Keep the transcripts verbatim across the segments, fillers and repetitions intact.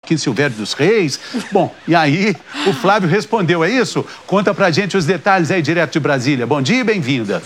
aqui em Silvério dos Reis. Bom, e aí o Flávio respondeu, é isso? Conta pra gente os detalhes aí, direto de Brasília. Bom dia e bem-vinda.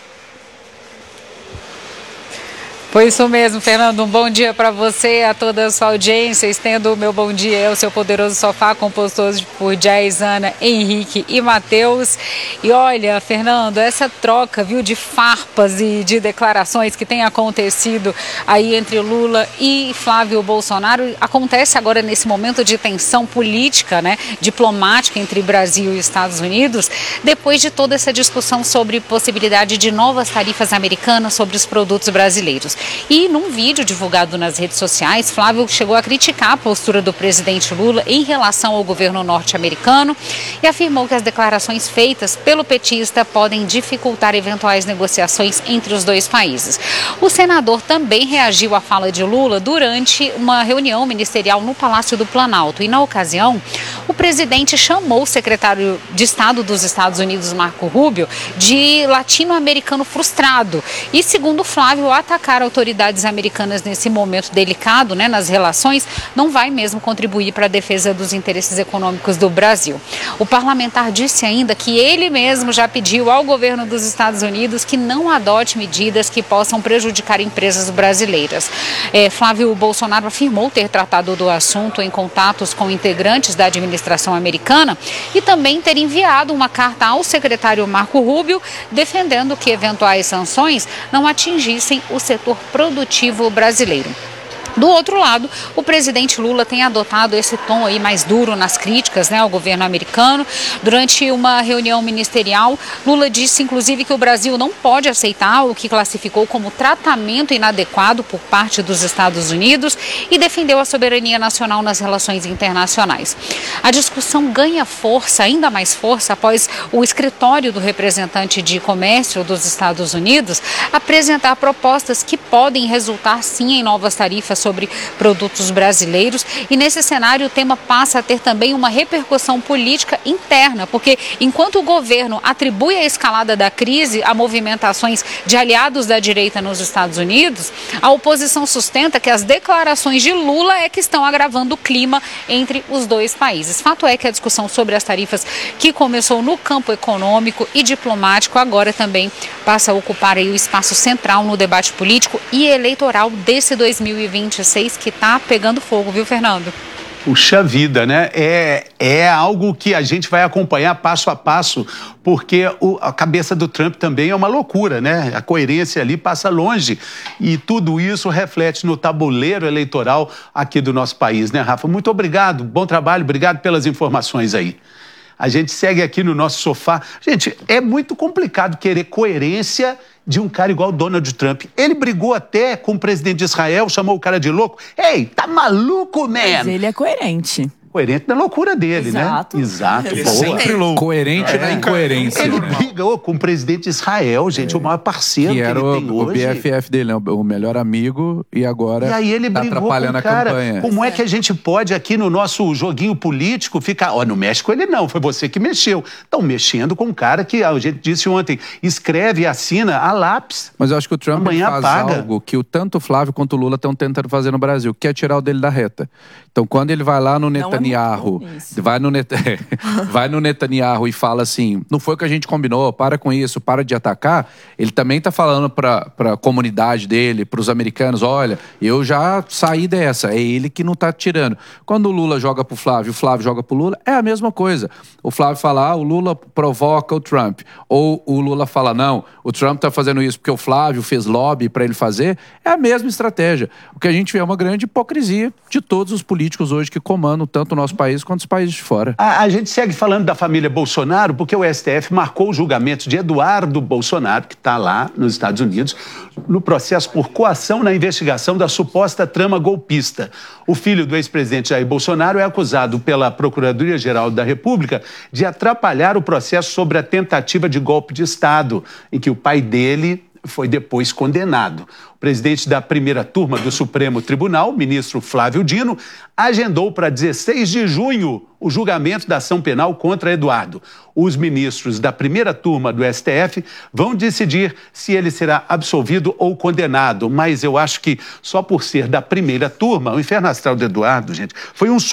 Foi isso mesmo, Fernando. Um bom dia para você e a toda a sua audiência. Estendo o meu bom dia ao seu poderoso sofá, composto hoje por Jais, Ana, Henrique e Matheus. E olha, Fernando, essa troca, viu, de farpas e de declarações que tem acontecido aí entre Lula e Flávio Bolsonaro acontece agora nesse momento de tensão política, né, diplomática entre Brasil e Estados Unidos, depois de toda essa discussão sobre possibilidade de novas tarifas americanas sobre os produtos brasileiros. E num vídeo divulgado nas redes sociais, Flávio chegou a criticar a postura do presidente Lula em relação ao governo norte-americano e afirmou que as declarações feitas pelo petista podem dificultar eventuais negociações entre os dois países. O senador também reagiu à fala de Lula durante uma reunião ministerial no Palácio do Planalto e, na ocasião, o presidente chamou o secretário de Estado dos Estados Unidos, Marco Rubio, de latino-americano frustrado e, segundo Flávio, atacar a autoridades americanas nesse momento delicado, né, nas relações, não vai mesmo contribuir para a defesa dos interesses econômicos do Brasil. O parlamentar disse ainda que ele mesmo já pediu ao governo dos Estados Unidos que não adote medidas que possam prejudicar empresas brasileiras. É, Flávio Bolsonaro afirmou ter tratado do assunto em contatos com integrantes da administração americana e também ter enviado uma carta ao secretário Marco Rubio defendendo que eventuais sanções não atingissem o setor produtivo brasileiro. Do outro lado, o presidente Lula tem adotado esse tom aí mais duro nas críticas, né, ao governo americano. Durante uma reunião ministerial, Lula disse, inclusive, que o Brasil não pode aceitar o que classificou como tratamento inadequado por parte dos Estados Unidos e defendeu a soberania nacional nas relações internacionais. A discussão ganha força, ainda mais força, após o escritório do representante de comércio dos Estados Unidos apresentar propostas que podem resultar, sim, em novas tarifas sobre produtos brasileiros, e nesse cenário o tema passa a ter também uma repercussão política interna, porque enquanto o governo atribui a escalada da crise a movimentações de aliados da direita nos Estados Unidos, a oposição sustenta que as declarações de Lula é que estão agravando o clima entre os dois países. Fato é que a discussão sobre as tarifas que começou no campo econômico e diplomático agora também passa a ocupar aí o espaço central no debate político e eleitoral desse dois mil e vinte e seis que está pegando fogo, viu, Fernando? Puxa vida, né? É, é algo que a gente vai acompanhar passo a passo, porque o, a cabeça do Trump também é uma loucura, né? A coerência ali passa longe e tudo isso reflete no tabuleiro eleitoral aqui do nosso país, né, Rafa? Muito obrigado, bom trabalho, obrigado pelas informações aí. A gente segue aqui no nosso sofá. Gente, é muito complicado querer coerência de um cara igual o Donald Trump. Ele brigou até com o presidente de Israel, chamou o cara de louco. Ei, tá maluco, man? Mas ele é coerente. Coerente na loucura dele, Exato. né? Exato. Ele é Boa. sempre louco. Coerente É. na incoerência. Ele né? brigou com o presidente de Israel, gente, é. o maior parceiro que, que era ele o, tem o hoje. B F F dele, né? O melhor amigo, e agora E aí ele tá brigou atrapalhando com o cara. a campanha. Como é que a gente pode aqui no nosso joguinho político ficar... Ó, no México ele não, foi você que mexeu. Estão mexendo com um cara que, a gente disse ontem, escreve e assina a lápis. Mas eu acho que o Trump Amanhã faz paga. algo que o, tanto o Flávio quanto o Lula estão tentando fazer no Brasil, que é tirar o dele da reta. Então, quando ele vai lá no Netanyahu, é vai, no Net... vai no Netanyahu e fala assim, não foi o que a gente combinou, para com isso, para de atacar, ele também está falando para a comunidade dele, para os americanos, olha, eu já saí dessa, é ele que não está tirando. Quando o Lula joga para o Flávio, o Flávio joga para o Lula, é a mesma coisa. O Flávio fala, ah, o Lula provoca o Trump. Ou o Lula fala, não, o Trump está fazendo isso porque o Flávio fez lobby para ele fazer. É a mesma estratégia. O que a gente vê é uma grande hipocrisia de todos os políticos hoje que comandam tanto o nosso país quanto os países de fora. A, a gente segue falando da família Bolsonaro porque o S T F marcou o julgamento de Eduardo Bolsonaro, que está lá nos Estados Unidos, no processo por coação na investigação da suposta trama golpista. O filho do ex-presidente Jair Bolsonaro é acusado pela Procuradoria-Geral da República de atrapalhar o processo sobre a tentativa de golpe de Estado, em que o pai dele foi depois condenado. O presidente da primeira turma do Supremo Tribunal, o ministro Flávio Dino, agendou para dezesseis de junho o julgamento da ação penal contra Eduardo. Os ministros da primeira turma do S T F vão decidir se ele será absolvido ou condenado, mas eu acho que só por ser da primeira turma, o inferno astral do Eduardo, gente, foi um